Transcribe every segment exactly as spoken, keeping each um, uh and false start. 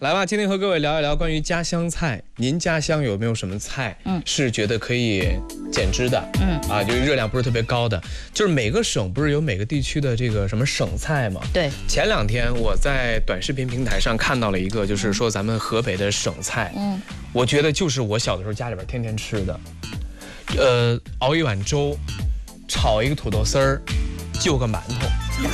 来吧，今天和各位聊一聊关于家乡菜。您家乡有没有什么菜，嗯，是觉得可以减脂的？嗯，啊，就是热量不是特别高的。就是每个省不是有每个地区的这个什么省菜吗？ 对。 前两天我在短视频平台上看到了一个，就是说咱们河北的省菜。嗯，我觉得就是我小的时候家里边天天吃的。呃，熬一碗粥，炒一个土豆丝儿，就个馒头。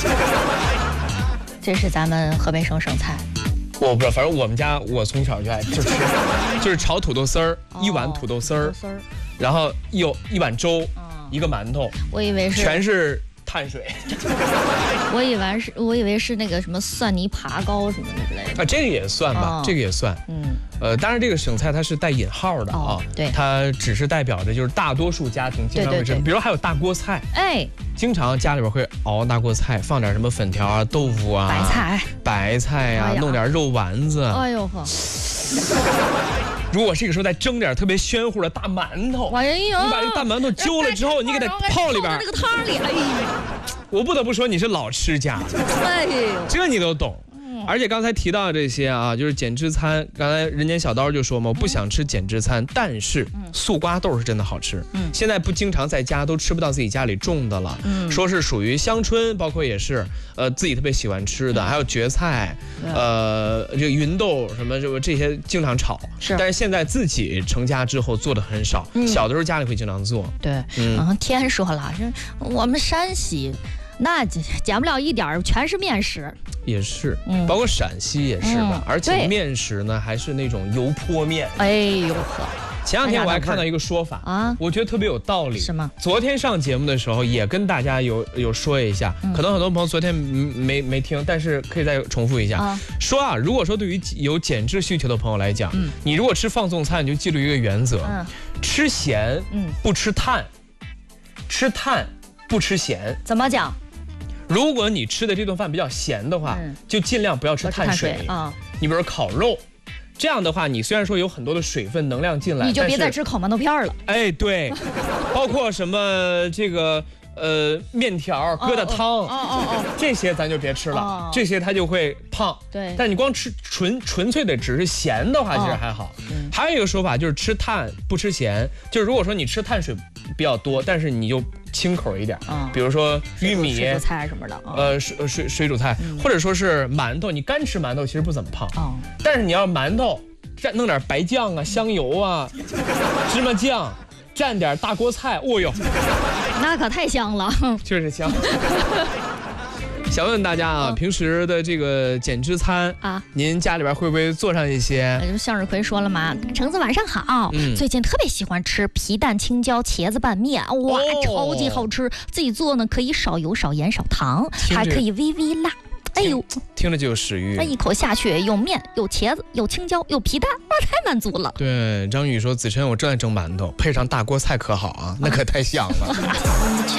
这是咱们河北省省菜。 我不知道，反正我们家我从小就爱就吃，就是炒土豆丝儿，哦、一碗土豆丝儿，然后有一碗粥，嗯、一个馒头。 我以为是全是碳水。 我以为是，我以为是那个什么蒜泥爬糕什么的之类的。 啊，这个也算吧，哦、这个也算。嗯，呃，当然这个省菜它是带引号的啊，哦、 对， 它只是代表着就是大多数家庭经常会吃，比如还有大锅菜，哎，经常家里边会熬大锅菜，放点什么粉条啊、豆腐啊、 白菜、 白菜啊，哎、弄点肉丸子。 哎呦呵。 如果这个时候再蒸点特别鲜乎的大馒头， 哎呦， 你把这个大馒头揪了之后，你给它泡里边， 这个汤里，哎呀， 我不得不说你是老吃家， 哎呦， 这你都懂。而且刚才提到的这些啊，就是减脂餐。刚才人间小刀就说嘛，我不想吃减脂餐，但是素瓜豆是真的好吃。嗯，现在不经常在家，都吃不到自己家里种的了。嗯，说是属于乡村，包括也是呃自己特别喜欢吃的，还有蕨菜，呃这个芸豆什么这这些经常炒。是，但是现在自己成家之后做的很少。嗯，小的时候家里会经常做。 对，嗯，天说了，这我们山西。那减不了一点，全是面食， 也是，嗯、包括陕西也是吧，嗯、而且面食呢还是那种油泼面。 哎呦呵！ 前两天我还看到一个说法啊，我觉得特别有道理。 是吗？ 昨天上节目的时候也跟大家有有说一下，嗯、可能很多朋友昨天没没听，但是可以再重复一下。啊、说啊，如果说对于有减脂需求的朋友来讲，嗯、你如果吃放纵餐，你就记住一个原则：嗯、吃咸，嗯、不吃碳；吃碳不吃咸。 怎么讲？ 如果你吃的这顿饭比较咸的话，嗯、就尽量不要吃碳水啊。你比如烤肉，这样的话，你虽然说有很多的水分能量进来， 你就别再吃烤馒头片了。 哎，对，包括什么这个呃面条、疙瘩汤，哦哦哦，这些咱就别吃了，哦、这些它就会胖。对，但你光吃纯纯粹的只是咸的话，其实还好。哦、还有一个说法就是吃碳不吃咸，就是如果说你吃碳水比较多，但是你就清口一点，嗯、比如说玉米、 水煮菜什么的，哦、 呃，水水水煮菜，嗯、或者说是馒头，你干吃馒头其实不怎么胖，哦、但是你要馒头蘸弄点白酱啊、香油啊、芝麻酱，蘸点大锅菜，哦呦， 那可太香了， 确实香。想问大家啊，平时的这个减脂餐啊，您家里边会不会做上一些？ 向日葵说了嘛，橙子晚上好，嗯、最近特别喜欢吃皮蛋青椒茄子拌面，哇，哦、超级好吃。自己做呢，可以少油、少盐、少糖，还可以微微辣。哎呦， 听着就有食欲。 那一口下去，有面，有茄子，有青椒，有皮蛋，哇，太满足了。 对，张宇说：“子琛，我正在蒸馒头，配上大锅菜可好啊？那可太香了。”